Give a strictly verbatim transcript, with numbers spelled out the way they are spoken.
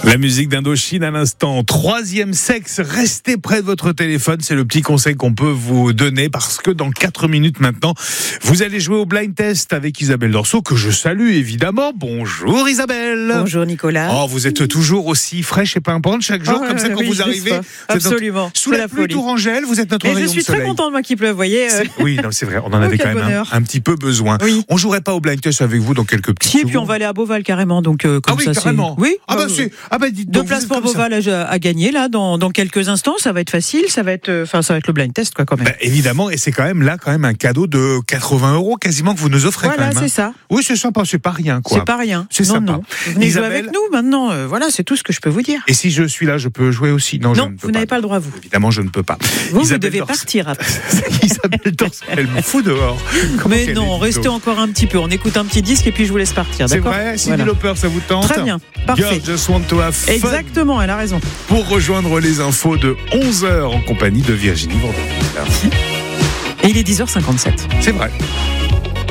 La musique d'Indochine à l'instant. Troisième sexe, restez près de votre téléphone. C'est le petit conseil qu'on peut vous donner parce que dans quatre minutes maintenant, vous allez jouer au blind test avec Isabelle Dorso, que je salue évidemment. Bonjour Isabelle. Bonjour Nicolas. Oh, vous êtes toujours aussi fraîche et pimpante chaque jour, oh, comme ça quand oui, vous arrivez. Vous Absolument. Sous la, la pluie Tourangelle, vous êtes notre et rayon de je suis soleil. très contente moi qu'il pleuve, vous voyez. Euh... Oui, non, c'est vrai, on en oh, avait quand même un, un petit peu besoin. Oui. On jouerait pas au blind test avec vous dans quelques petits Si, et puis on va aller à Beauval carrément, donc euh, comme ah oui, ça carrément. c'est. Oui. Ah bah c'est. Ah bah dites donc. Deux places pour Beauval à, à gagner là dans, dans quelques instants. Ça va être facile, ça va être, enfin euh, ça va être le blind test quoi quand même. Bah, évidemment, et c'est quand même là quand même un cadeau de quatre-vingts euros quasiment que vous nous offrez. Voilà, quand même. c'est ça. Oui, c'est sympa, c'est pas rien quoi. C'est pas rien. C'est non, sympa. Non. Vous venez Isabelle... jouer avec nous maintenant. Euh, voilà, c'est tout ce que je peux vous dire. Et si je suis là, je peux jouer aussi. Non, non je ne peux vous n'avez pas le droit vous. Évidemment, je ne peux pas. Vous, Isabelle vous devez Dors... partir après. Isabelle Dorso, elle me fout dehors. Comment mais non, restez encore un petit peu. On écoute un petit disque et puis je vous laisse partir. C'est D'accord. vrai. Cyndi Lauper, ça vous tente? Très bien. Parfait. Girl just want to have fun. Exactement, elle a raison. Pour rejoindre les infos de onze heures en compagnie de Virginie Vandeville. Et il est dix heures cinquante-sept. C'est vrai.